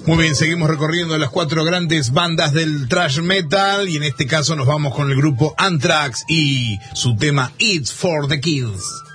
Muy bien, seguimos recorriendo las 4 grandes bandas del thrash metal y en este caso nos vamos con el grupo Anthrax y su tema It's for the Kills.